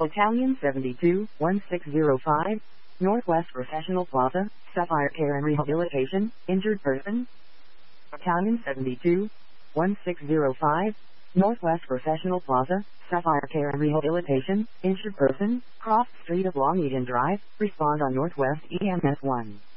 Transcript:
Battalion 72, 1605, Northwest Professional Plaza, Sapphire Care and Rehabilitation, injured person. Battalion 72, 1605, Northwest Professional Plaza, Sapphire Care and Rehabilitation, injured person, cross street of Long Eden Drive, respond on Northwest EMS 1.